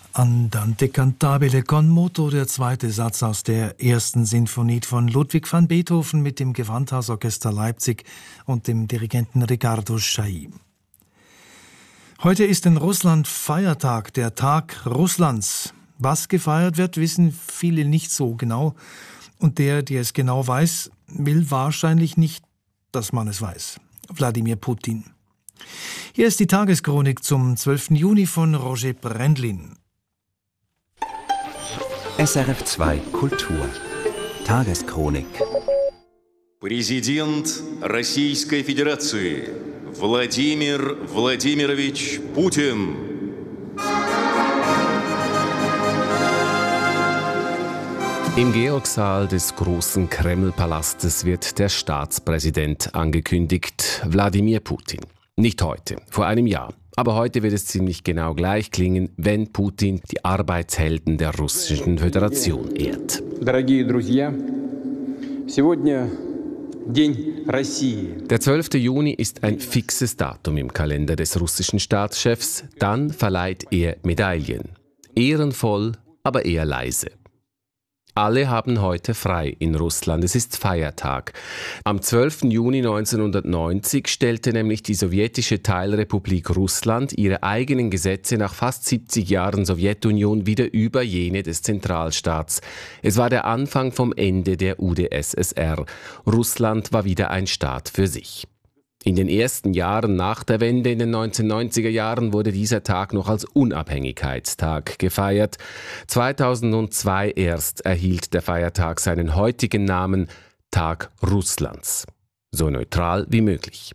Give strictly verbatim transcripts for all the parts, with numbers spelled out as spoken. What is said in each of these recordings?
Andante cantabile con moto, der zweite Satz aus der ersten Sinfonie von Ludwig van Beethoven mit dem Gewandhausorchester Leipzig und dem Dirigenten Riccardo Chailly. Heute ist in Russland Feiertag, der Tag Russlands. Was gefeiert wird, wissen viele nicht so genau. Und der, der es genau weiß, will wahrscheinlich nicht, dass man es weiß. Wladimir Putin. Hier ist die Tageschronik zum zwölften Juni von Roger Brendlin. S R F zwei Kultur. Tageschronik. Präsident Российской Föderation Wladimir Wladimirovich Putin. Im Georgsaal des großen Kremlpalastes wird der Staatspräsident angekündigt, Wladimir Putin. Nicht heute, vor einem Jahr. Aber heute wird es ziemlich genau gleich klingen, wenn Putin die Arbeitshelden der Russischen Föderation ehrt. Дорогие друзья, сегодня День России. Der zwölfte Juni ist ein fixes Datum im Kalender des russischen Staatschefs. Dann verleiht er Medaillen. Ehrenvoll, aber eher leise. Alle haben heute frei in Russland. Es ist Feiertag. Am zwölften Juni neunzehnhundertneunzig stellte nämlich die sowjetische Teilrepublik Russland ihre eigenen Gesetze nach fast siebzig Jahren Sowjetunion wieder über jene des Zentralstaats. Es war der Anfang vom Ende der U d S S R. Russland war wieder ein Staat für sich. In den ersten Jahren nach der Wende in den neunzehnhundertneunziger Jahren wurde dieser Tag noch als Unabhängigkeitstag gefeiert. zweitausendzwei erst erhielt der Feiertag seinen heutigen Namen Tag Russlands. So neutral wie möglich.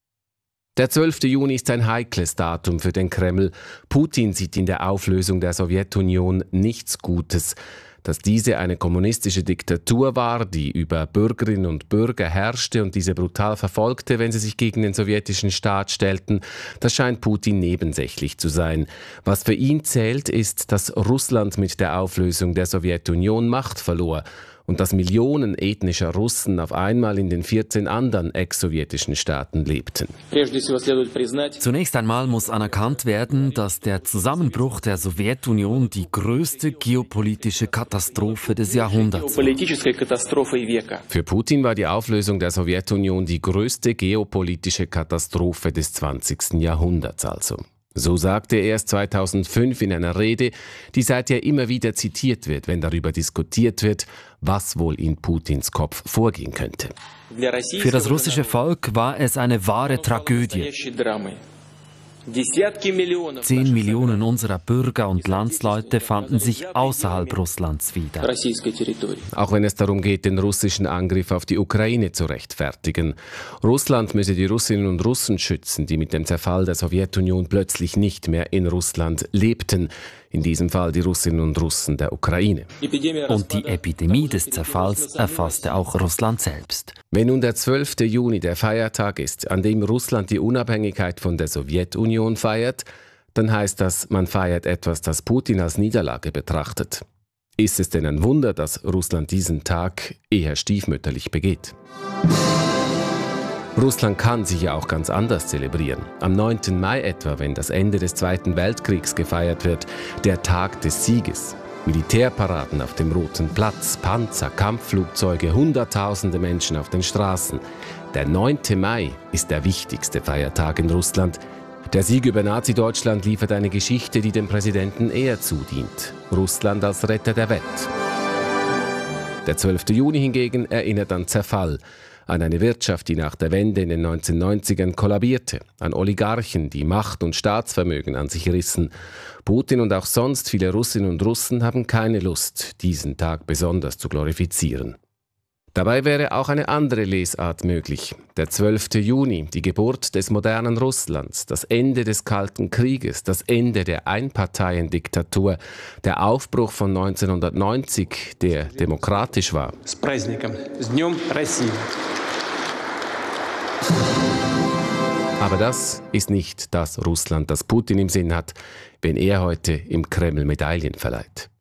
Der zwölfte Juni ist ein heikles Datum für den Kreml. Putin sieht in der Auflösung der Sowjetunion nichts Gutes. Dass diese eine kommunistische Diktatur war, die über Bürgerinnen und Bürger herrschte und diese brutal verfolgte, wenn sie sich gegen den sowjetischen Staat stellten, das scheint Putin nebensächlich zu sein. Was für ihn zählt, ist, dass Russland mit der Auflösung der Sowjetunion Macht verlor und dass Millionen ethnischer Russen auf einmal in den vierzehn anderen ex-sowjetischen Staaten lebten. Zunächst einmal muss anerkannt werden, dass der Zusammenbruch der Sowjetunion die größte geopolitische Katastrophe des Jahrhunderts war. Für Putin war die Auflösung der Sowjetunion die größte geopolitische Katastrophe des zwanzigsten Jahrhunderts also. So sagte er es zweitausendfünf in einer Rede, die seither immer wieder zitiert wird, wenn darüber diskutiert wird, was wohl in Putins Kopf vorgehen könnte. Für das russische Volk war es eine wahre Tragödie. Zehn Millionen unserer Bürger und Landsleute fanden sich außerhalb Russlands wieder. Auch wenn es darum geht, den russischen Angriff auf die Ukraine zu rechtfertigen. Russland müsse die Russinnen und Russen schützen, die mit dem Zerfall der Sowjetunion plötzlich nicht mehr in Russland lebten. In diesem Fall die Russinnen und Russen der Ukraine. Und die Epidemie des Zerfalls erfasste auch Russland selbst. Wenn nun der zwölfte Juni der Feiertag ist, an dem Russland die Unabhängigkeit von der Sowjetunion feiert, dann heißt das, man feiert etwas, das Putin als Niederlage betrachtet. Ist es denn ein Wunder, dass Russland diesen Tag eher stiefmütterlich begeht? Russland kann sich ja auch ganz anders zelebrieren. Am neunten Mai etwa, wenn das Ende des Zweiten Weltkriegs gefeiert wird, der Tag des Sieges. Militärparaden auf dem Roten Platz, Panzer, Kampfflugzeuge, Hunderttausende Menschen auf den Straßen. Der neunte Mai ist der wichtigste Feiertag in Russland. Der Sieg über Nazi-Deutschland liefert eine Geschichte, die dem Präsidenten eher zudient. Russland als Retter der Welt. Der zwölfte Juni hingegen erinnert an Zerfall. An eine Wirtschaft, die nach der Wende in den neunzehnhundertneunzigern kollabierte, an Oligarchen, die Macht und Staatsvermögen an sich rissen. Putin und auch sonst viele Russinnen und Russen haben keine Lust, diesen Tag besonders zu glorifizieren. Dabei wäre auch eine andere Lesart möglich. Der zwölfte Juni, die Geburt des modernen Russlands, das Ende des Kalten Krieges, das Ende der Einparteiendiktatur, der Aufbruch von neunzehnhundertneunzig, der demokratisch war. С праздником, с Днем России. Aber das ist nicht das Russland, das Putin im Sinn hat, wenn er heute im Kreml Medaillen verleiht.